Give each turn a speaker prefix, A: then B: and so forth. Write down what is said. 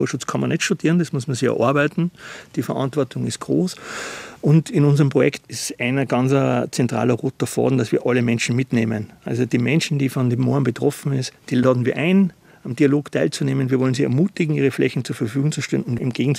A: Naturschutz kann man nicht studieren, das muss man sich erarbeiten. Die Verantwortung ist groß. Und in unserem Projekt ist ein ganz zentraler roter Faden, dass wir alle Menschen mitnehmen. Also die Menschen, die von den Mooren betroffen sind, die laden wir ein, am Dialog teilzunehmen. Wir wollen sie ermutigen, ihre Flächen zur Verfügung zu stellen und im Gegenzug